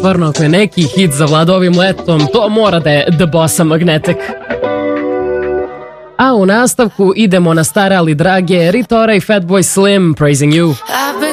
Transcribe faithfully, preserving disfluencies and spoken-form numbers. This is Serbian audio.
stvarno ako je neki hit zavladao ovim letom, to mora da je The Bossa Magnetic. A u nastavku idemo na stare ali drage Ritora i Fatboy Slim, Praising You.